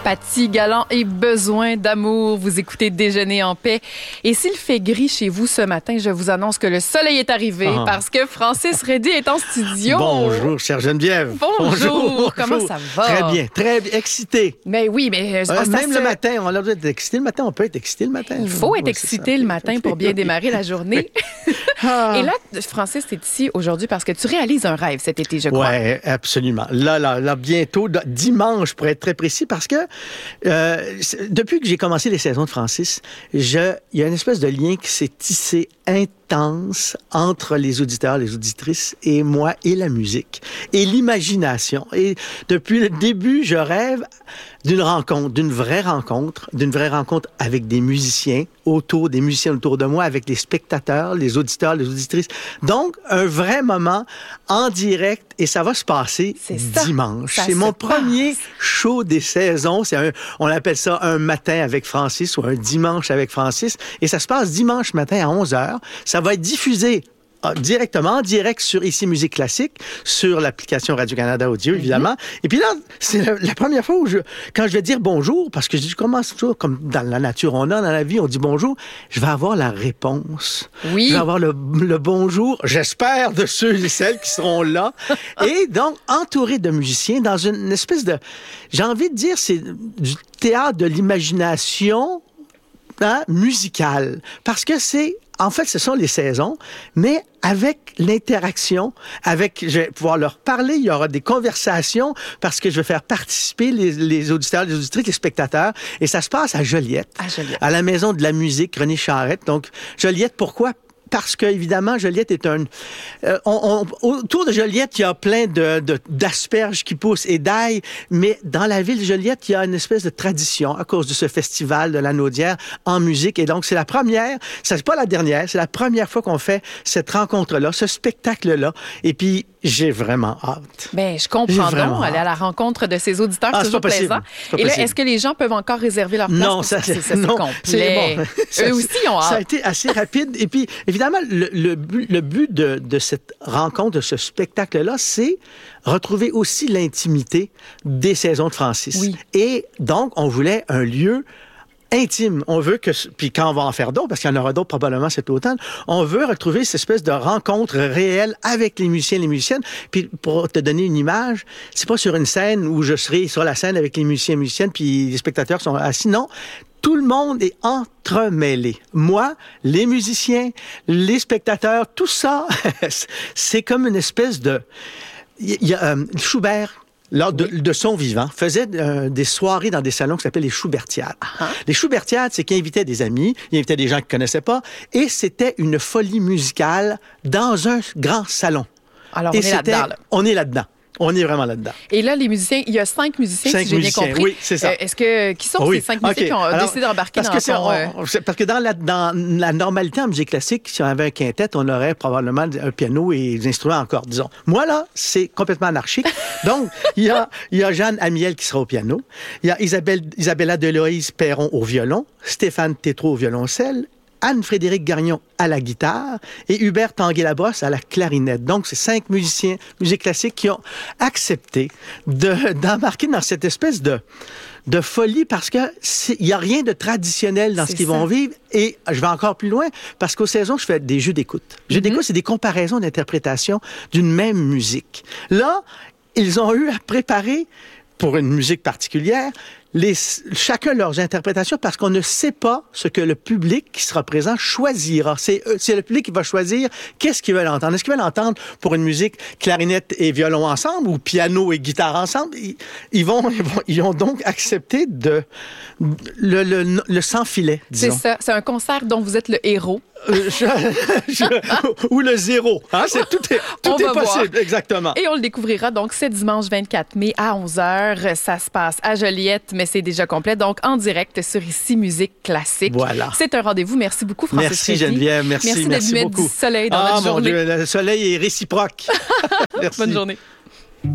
Paty Galland et Besoin d'amour. Vous écoutez Déjeuner en paix. Et s'il fait gris chez vous ce matin, je vous annonce que le soleil est arrivé parce que Francis Reddy est en studio. Bonjour, chère Geneviève. Bonjour. Comment ça va? Très bien, excité. Mais oui, mais... même le matin, on a besoin d'être excité le matin. On peut être excité le matin. Il faut être excité le matin pour bien démarrer la journée. Et là, Francis, tu es ici aujourd'hui parce que tu réalises un rêve cet été, je crois. Oui, absolument. Là, bientôt, dimanche, pour être très précis, parce que depuis que j'ai commencé les saisons de Francis, il y a une espèce de lien qui s'est tissé intense entre les auditeurs, les auditrices et moi et la musique et l'imagination. Et depuis le début, je rêve d'une rencontre, d'une vraie rencontre avec des musiciens autour de moi, avec les spectateurs, les auditeurs, les auditrices. Donc, un vrai moment en direct et ça va se passer dimanche. C'est mon premier show des saisons. On appelle ça un matin avec Francis ou un dimanche avec Francis. Et ça se passe dimanche matin à 11h. Ça va être diffusé directement, en direct sur Ici Musique Classique, sur l'application Radio-Canada Audio, évidemment. Et puis là, c'est la première fois où quand je vais dire bonjour, parce que je commence toujours, comme dans la nature, dans la vie, on dit bonjour, je vais avoir la réponse. Oui. Je vais avoir le bonjour, j'espère, de ceux et celles qui seront là. Et donc, entouré de musiciens dans une espèce de... J'ai envie de dire, c'est du théâtre de l'imagination musicale. Parce que en fait, ce sont les saisons, mais avec l'interaction, je vais pouvoir leur parler, il y aura des conversations parce que je vais faire participer les auditeurs, les auditrices, les spectateurs. Et ça se passe à Joliette, à la Maison de la musique René Charrette. Donc, Joliette, pourquoi? Parce que, évidemment, Joliette est autour de Joliette, il y a plein d'asperges qui poussent et d'ail, mais dans la ville de Joliette, il y a une espèce de tradition à cause de ce festival de la Naudière en musique. Et donc, c'est la première, c'est pas la dernière, c'est la première fois qu'on fait cette rencontre-là, ce spectacle-là. Et puis, j'ai vraiment hâte. Bien, je comprends donc. Aller à la rencontre de ces auditeurs, c'est toujours plaisant. Et là, est-ce que les gens peuvent encore réserver leur place? Non, c'est complet. Bon. Eux aussi ont hâte. Ça a été assez rapide. Et puis, évidemment, le but de cette rencontre, de ce spectacle-là, c'est retrouver aussi l'intimité des saisons de Francis. Oui. Et donc, on voulait un lieu intime. On veut que... Puis quand on va en faire d'autres, parce qu'il y en aura d'autres probablement cet automne, on veut retrouver cette espèce de rencontre réelle avec les musiciens et les musiciennes. Puis pour te donner une image, c'est pas sur une scène où je serai sur la scène avec les musiciens et musiciennes, puis les spectateurs sont assis. Non, tout le monde est entremêlé. Moi, les musiciens, les spectateurs, tout ça, c'est comme une espèce de... Il y a Schubert... lors de son vivant, faisait des soirées dans des salons qui s'appellent les Schubertiades. Les Schubertiades, c'est qu'il invitait des amis, il invitait des gens qu'il ne connaissait pas, et c'était une folie musicale dans un grand salon. Alors, on est là-dedans. On est là-dedans. On est vraiment là-dedans. Et là, les musiciens, il y a 5 musiciens, si j'ai bien compris. Oui, c'est ça. Qui sont ces 5 musiciens qui ont décidé d'embarquer dans Parce que dans la normalité en musique classique, si on avait un quintet, on aurait probablement un piano et des instruments encore, disons. Moi, là, c'est complètement anarchique. Donc, il y a Jeanne Amiel qui sera au piano, il y a Isabella Deloïse Perron au violon, Stéphane Tétrault au violoncelle, Anne-Frédérique Gagnon à la guitare et Hubert Tanguay-Labrosse à la clarinette. Donc, c'est 5 musiciens, musique classique, qui ont accepté d'embarquer dans cette espèce de folie parce que il n'y a rien de traditionnel dans ce qu'ils vont vivre. Et je vais encore plus loin parce qu'aux saisons, je fais des jeux d'écoute. Jeux d'écoute, c'est des comparaisons d'interprétation d'une même musique. Là, ils ont eu à préparer pour une musique particulière chacun leurs interprétations parce qu'on ne sait pas ce que le public qui sera présent choisira. C'est le public qui va choisir qu'est-ce qu'ils veulent entendre. Est-ce qu'ils veulent entendre pour une musique clarinette et violon ensemble ou piano et guitare ensemble? Ils ont donc accepté le sans-filet, disons. C'est ça. C'est un concert dont vous êtes le héros. Ou le zéro. Tout est possible, exactement. Et on le découvrira donc ce dimanche 24 mai à 11h. Ça se passe à Joliette, mais c'est déjà complet. Donc, en direct sur Ici Musique Classique. Voilà. C'est un rendez-vous. Merci beaucoup, Francis Merci, Reddy. Geneviève. Merci d'être mettre du soleil dans notre journée. Mon Dieu, le soleil est réciproque. Merci. Bonne journée.